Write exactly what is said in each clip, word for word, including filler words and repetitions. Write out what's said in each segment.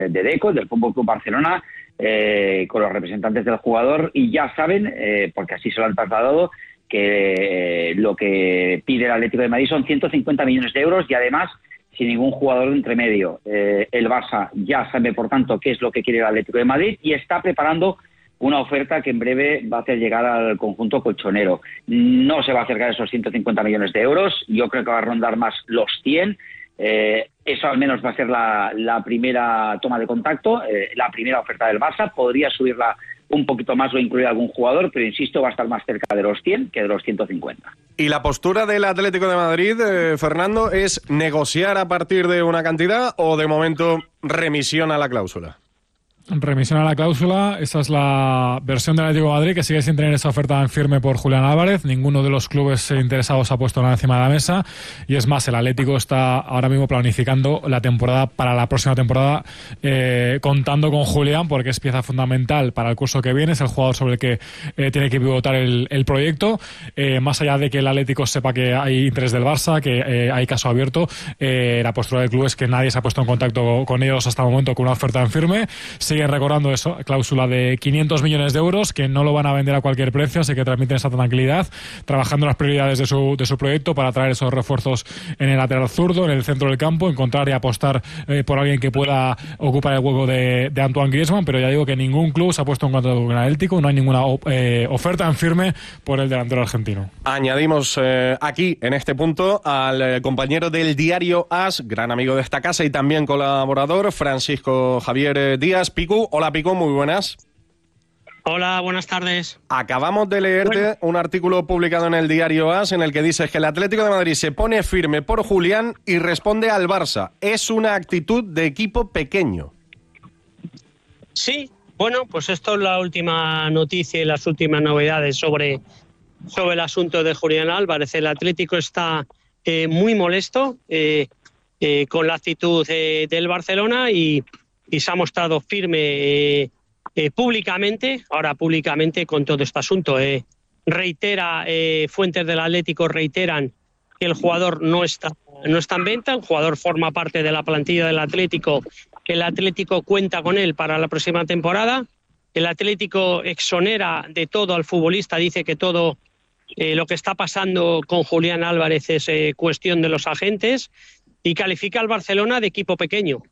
de Deco, del Fútbol Club Barcelona, eh, con los representantes del jugador, y ya saben, eh, porque así se lo han trasladado, que eh, lo que pide el Atlético de Madrid son ciento cincuenta millones de euros y además sin ningún jugador de entremedio. Eh, el Barça ya sabe, por tanto, qué es lo que quiere el Atlético de Madrid y está preparando una oferta que en breve va a hacer llegar al conjunto colchonero. No se va a acercar a esos ciento cincuenta millones de euros, yo creo que va a rondar más los cien. Eh, eso al menos va a ser la, la primera toma de contacto, eh, la primera oferta del Barça. Podría subirla un poquito más o incluir algún jugador, pero insisto, va a estar más cerca de los cien que de los ciento cincuenta. ¿Y la postura del Atlético de Madrid, eh, Fernando, es negociar a partir de una cantidad o de momento remisión a la cláusula? Remisión a la cláusula, esa es la versión del Atlético de Madrid, que sigue sin tener esa oferta en firme por Julián Álvarez. Ninguno de los clubes interesados ha puesto nada encima de la mesa, y es más, el Atlético está ahora mismo planificando la temporada para la próxima temporada, eh, contando con Julián, porque es pieza fundamental para el curso que viene, es el jugador sobre el que eh, tiene que pivotar el, el proyecto. Eh, más allá de que el Atlético sepa que hay interés del Barça, que eh, hay caso abierto, eh, la postura del club es que nadie se ha puesto en contacto con ellos hasta el momento con una oferta en firme. Siguen recordando eso, cláusula de quinientos millones de euros, que no lo van a vender a cualquier precio, así que transmiten esa tranquilidad, trabajando las prioridades de su, de su proyecto para traer esos refuerzos en el lateral zurdo, en el centro del campo, encontrar y apostar eh, por alguien que pueda ocupar el hueco de, de Antoine Griezmann, pero ya digo que ningún club se ha puesto en contacto con el Atlético, no hay ninguna eh, oferta en firme por el delantero argentino. Añadimos eh, aquí, en este punto, al eh, compañero del diario AS, gran amigo de esta casa y también colaborador, Francisco Javier eh, Díaz. Picu, hola Picu, muy buenas. Hola, buenas tardes. Acabamos de leerte bueno. un artículo publicado en el diario AS en el que dices que el Atlético de Madrid se pone firme por Julián y responde al Barça. Es una actitud de equipo pequeño. Sí, bueno, pues esto es la última noticia y las últimas novedades sobre, sobre el asunto de Julián Álvarez. El Atlético está eh, muy molesto eh, eh, con la actitud eh, del Barcelona y, y se ha mostrado firme eh, Eh, públicamente, ahora públicamente con todo este asunto. Eh, reitera, eh, fuentes del Atlético reiteran que el jugador no está, no está en venta, el jugador forma parte de la plantilla del Atlético, que el Atlético cuenta con él para la próxima temporada. El Atlético exonera de todo al futbolista, dice que todo eh, lo que está pasando con Julián Álvarez es eh, cuestión de los agentes, y califica al Barcelona de equipo pequeño.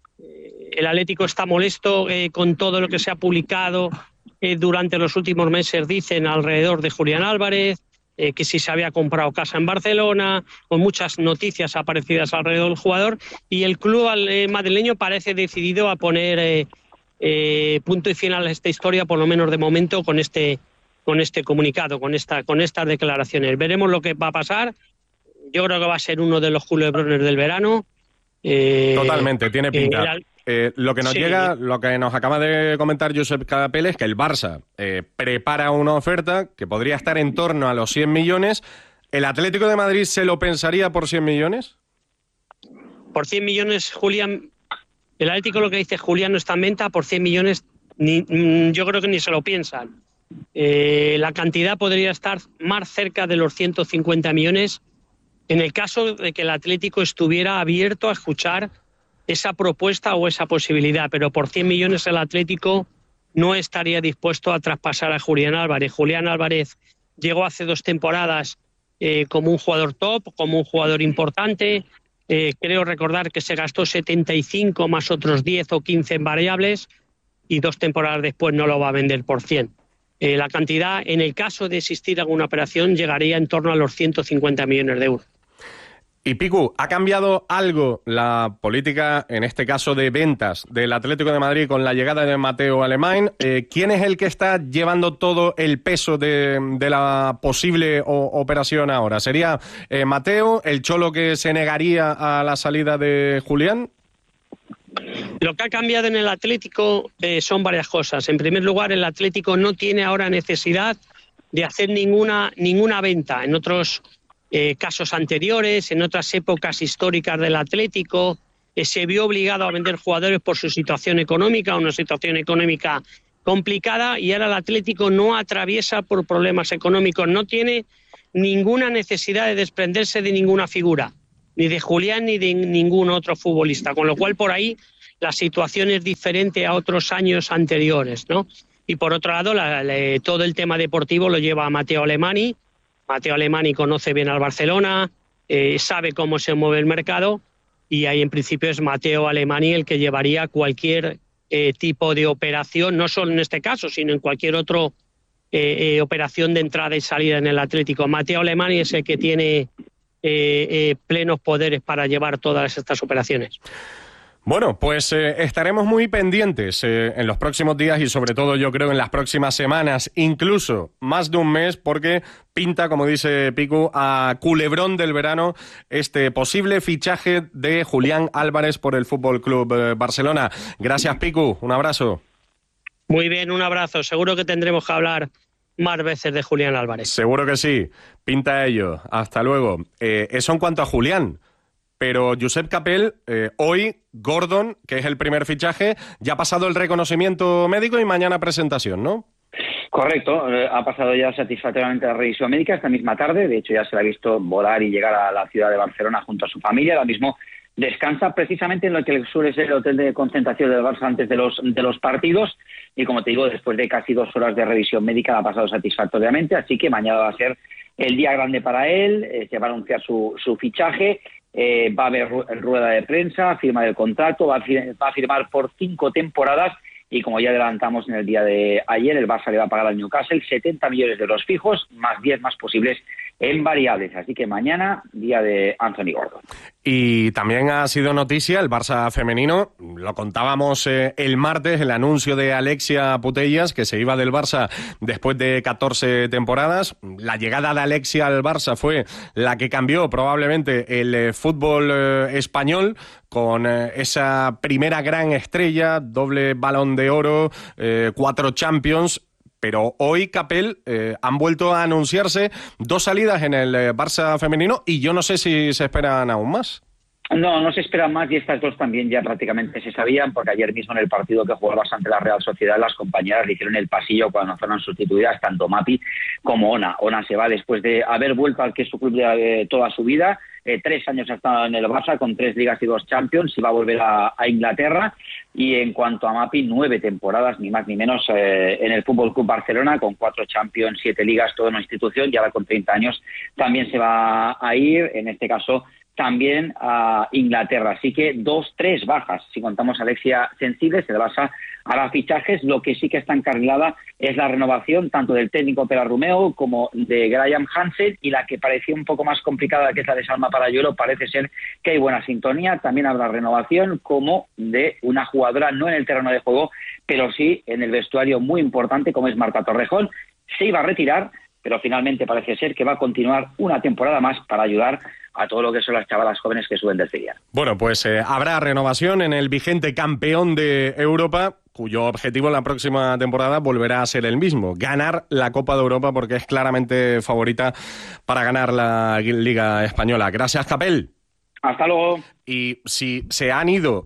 El Atlético está molesto eh, con todo lo que se ha publicado eh, durante los últimos meses, dicen, alrededor de Julián Álvarez, eh, que si se había comprado casa en Barcelona, con muchas noticias aparecidas alrededor del jugador, y el club eh, madrileño parece decidido a poner eh, eh, punto y final a esta historia, por lo menos de momento, con este, con este comunicado, con, esta, con estas declaraciones. Veremos lo que va a pasar. Yo creo que va a ser uno de los culebrones del verano. Eh, Totalmente, tiene pinta. Eh, el, Eh, lo que nos sí. llega, lo que nos acaba de comentar Josep Capel es que el Barça eh, prepara una oferta que podría estar en torno a los cien millones. ¿El Atlético de Madrid se lo pensaría por cien millones? Por cien millones, Julián, el Atlético lo que dice, Julián no está en venta, por cien millones ni, yo creo que ni se lo piensan. Eh, la cantidad podría estar más cerca de los ciento cincuenta millones en el caso de que el Atlético estuviera abierto a escuchar esa propuesta o esa posibilidad, pero por cien millones el Atlético no estaría dispuesto a traspasar a Julián Álvarez. Julián Álvarez llegó hace dos temporadas eh, como un jugador top, como un jugador importante. Eh, creo recordar que se gastó setenta y cinco más otros diez o quince en variables, y dos temporadas después no lo va a vender por cien. Eh, la cantidad, en el caso de existir alguna operación, llegaría en torno a los ciento cincuenta millones de euros. Y Picu, ¿ha cambiado algo la política, en este caso de ventas, del Atlético de Madrid con la llegada de Mateo Alemán? Eh, ¿Quién es el que está llevando todo el peso de, de la posible o, operación ahora? ¿Sería eh, Mateo, el Cholo que se negaría a la salida de Julián? Lo que ha cambiado en el Atlético eh, son varias cosas. En primer lugar, el Atlético no tiene ahora necesidad de hacer ninguna, ninguna venta. En otros Eh, casos anteriores, en otras épocas históricas del Atlético, eh, se vio obligado a vender jugadores por su situación económica, una situación económica complicada, y ahora el Atlético no atraviesa por problemas económicos, no tiene ninguna necesidad de desprenderse de ninguna figura, ni de Julián ni de ningún otro futbolista, con lo cual por ahí la situación es diferente a otros años anteriores, ¿no? Y por otro lado, la, la, todo el tema deportivo lo lleva Matteo Alemany. Matteo Alemany conoce bien al Barcelona, eh, sabe cómo se mueve el mercado, y ahí en principio es Matteo Alemany el que llevaría cualquier eh, tipo de operación, no solo en este caso, sino en cualquier otro eh, eh, operación de entrada y salida en el Atlético. Matteo Alemany es el que tiene eh, eh, plenos poderes para llevar todas estas operaciones. Bueno, pues eh, estaremos muy pendientes eh, en los próximos días y sobre todo yo creo en las próximas semanas, incluso más de un mes, porque pinta, como dice Picu, a culebrón del verano este posible fichaje de Julián Álvarez por el Fútbol Club eh, Barcelona. Gracias, Picu, un abrazo. Muy bien, un abrazo. Seguro que tendremos que hablar más veces de Julián Álvarez. Seguro que sí, pinta ello. Hasta luego. Eh, eso en cuanto a Julián. Pero Josep Capell, eh, hoy Gordon, que es el primer fichaje, ya ha pasado el reconocimiento médico y mañana presentación, ¿no? Correcto, eh, ha pasado ya satisfactoriamente la revisión médica esta misma tarde. De hecho, ya se le ha visto volar y llegar a la ciudad de Barcelona junto a su familia. Ahora mismo descansa precisamente en lo que suele ser el hotel de concentración del Barça antes de los, de los partidos. Y como te digo, después de casi dos horas de revisión médica la ha pasado satisfactoriamente. Así que mañana va a ser el día grande para él. Eh, se va a anunciar su, su fichaje. Eh, va a haber rueda de prensa, firma del contrato, va a, fir- va a firmar por cinco temporadas y como ya adelantamos en el día de ayer, el Barça le va a pagar al Newcastle setenta millones de euros fijos, más diez más posibles en variables. Así que mañana, día de Anthony Gordon. Y también ha sido noticia el Barça femenino, lo contábamos eh, el martes, el anuncio de Alexia Putellas, que se iba del Barça después de catorce temporadas. La llegada de Alexia al Barça fue la que cambió probablemente el eh, fútbol eh, español, con eh, esa primera gran estrella, doble Balón de Oro, eh, cuatro Champions. Pero hoy, Capell, eh, han vuelto a anunciarse dos salidas en el eh, Barça femenino y yo no sé si se esperan aún más. No, no se esperan más y estas dos también ya prácticamente se sabían porque ayer mismo en el partido que jugó el Barça ante la Real Sociedad las compañeras le hicieron el pasillo cuando fueron sustituidas tanto Mapi como Ona. Ona se va después de haber vuelto al que es su club de eh, toda su vida. Eh, tres años ha estado en el Barça con tres ligas y dos Champions y va a volver a, a Inglaterra. Y en cuanto a Mapi, nueve temporadas, ni más ni menos, eh, en el Fútbol Club Barcelona, con cuatro Champions, siete ligas, toda una institución, y ahora con treinta años también se va a ir, en este caso también a Inglaterra. Así que dos, tres bajas, si contamos a Alexia Sensibles, el Barça hará fichajes. Lo que sí que está encarrilada es la renovación tanto del técnico Pere Romeu como de Graham Hansen, y la que parecía un poco más complicada, que es la de Salma Parayuelo, parece ser que hay buena sintonía. También habrá renovación como de una jugadora, no en el terreno de juego, pero sí en el vestuario, muy importante, como es Marta Torrejón. Se iba a retirar, pero finalmente parece ser que va a continuar una temporada más para ayudar a todo lo que son las chavalas jóvenes que suben del filial. Bueno, pues eh, habrá renovación en el vigente campeón de Europa, cuyo objetivo en la próxima temporada volverá a ser el mismo, ganar la Copa de Europa, porque es claramente favorita para ganar la Liga Española. Gracias, Capell. Hasta luego. Y si se han ido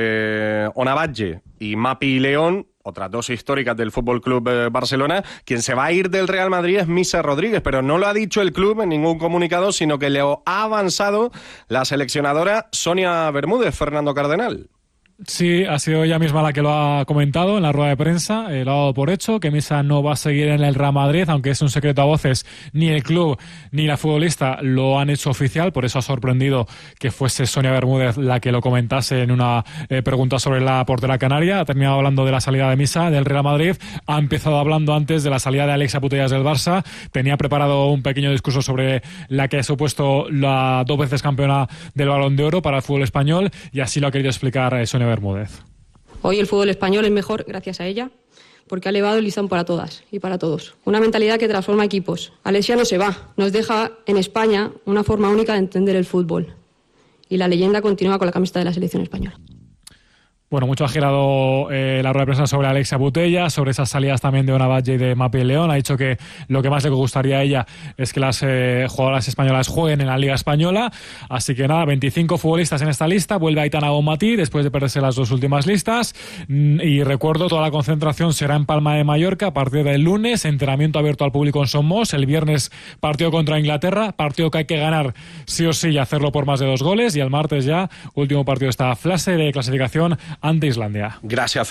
eh, Ona Batlle y Mapi León, otras dos históricas del Fútbol Club eh, Barcelona, quien se va a ir del Real Madrid es Misa Rodríguez, pero no lo ha dicho el club en ningún comunicado, sino que le ha avanzado la seleccionadora Sonia Bermúdez, Fernando Cardenal. Sí, ha sido ella misma la que lo ha comentado en la rueda de prensa, eh, lo ha dado por hecho, que Misa no va a seguir en el Real Madrid, aunque es un secreto a voces, ni el club ni la futbolista lo han hecho oficial, por eso ha sorprendido que fuese Sonia Bermúdez la que lo comentase en una eh, pregunta sobre la portera canaria. Ha terminado hablando de la salida de Misa del Real Madrid, ha empezado hablando antes de la salida de Alexia Putellas del Barça, tenía preparado un pequeño discurso sobre la que ha supuesto la dos veces campeona del Balón de Oro para el fútbol español, y así lo ha querido explicar eh, Sonia Bermúdez. Hoy el fútbol español es mejor gracias a ella, porque ha elevado el listón para todas y para todos. Una mentalidad que transforma equipos. Alexia no se va, nos deja en España una forma única de entender el fútbol. Y la leyenda continúa con la camiseta de la selección española. Bueno, mucho ha girado eh, la rueda de prensa sobre Alexia Putellas, sobre esas salidas también de Ona Batlle y de Mapi León. Ha dicho que lo que más le gustaría a ella es que las eh, jugadoras españolas jueguen en la Liga Española. Así que nada, veinticinco futbolistas en esta lista. Vuelve Aitana Bonmatí después de perderse las dos últimas listas. Y recuerdo, toda la concentración será en Palma de Mallorca a partir del lunes. Entrenamiento abierto al público en Somos. El viernes partido contra Inglaterra. Partido que hay que ganar sí o sí y hacerlo por más de dos goles. Y el martes ya, último partido de esta fase de clasificación ante Islandia. Gracias.